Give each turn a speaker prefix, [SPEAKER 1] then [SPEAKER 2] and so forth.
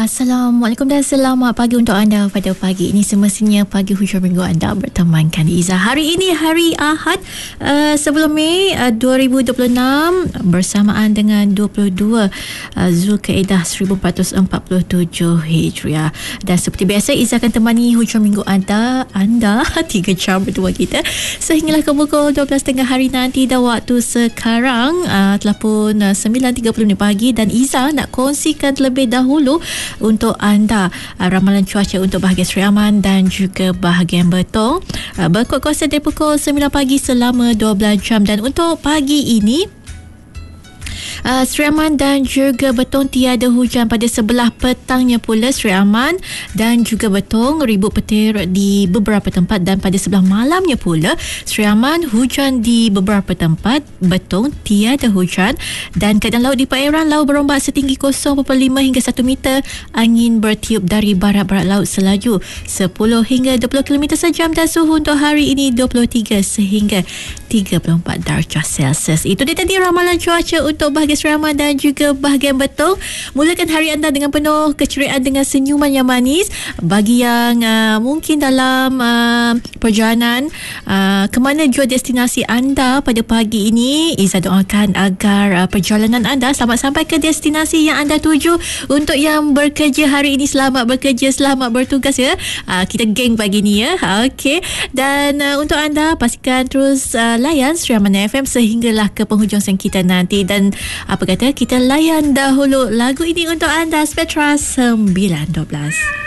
[SPEAKER 1] Assalamualaikum dan selamat pagi untuk anda pada pagi ini. Semestinya pagi hujung minggu anda bertemankan Izzah. Hari ini hari Ahad 10 Mei 2026 bersamaan dengan 22 Zulkaidah 1447 Hijriah. Dan seperti biasa Izzah akan temani hujung minggu anda 3 jam berdua kita sehinggalah ke pukul 12.30 hari nanti. Dan waktu sekarang telah pun 9.30 pagi dan Izzah nak kongsikan terlebih dahulu untuk anda ramalan cuaca untuk bahagian Seri Aman dan juga bahagian Betong berkuat kuasa dari pukul 9 pagi selama 12 jam. Dan untuk pagi ini Seri Aman dan juga Betong tiada hujan pada sebelah petangnya pula. Seri Aman dan juga Betong ribut petir di beberapa tempat, dan pada sebelah malamnya pula Seri Aman hujan di beberapa tempat, Betong tiada hujan. Dan keadaan laut di perairan laut berombak setinggi 0.5 hingga 1 meter. Angin bertiup dari barat-barat laut selaju 10 hingga 20 km sejam, dan suhu untuk hari ini 23 sehingga 34 darjah Celsius. Itu dia tadi ramalan cuaca untuk bahagian Seri Aman dan juga bahagian Betong. Mulakan hari anda dengan penuh keceriaan dengan senyuman yang manis. Bagi yang mungkin dalam perjalanan ke mana jua destinasi anda pada pagi ini, Izzah doakan agar perjalanan anda selamat sampai ke destinasi yang anda tuju. Untuk yang bekerja hari ini, selamat bekerja, selamat bertugas ya. Kita geng pagi ni ya. Okey. Dan untuk anda pastikan terus layan Seri Aman FM sehinggalah ke penghujung kita nanti. Dan apa kata kita layan dahulu lagu ini untuk anda, Spectra 912.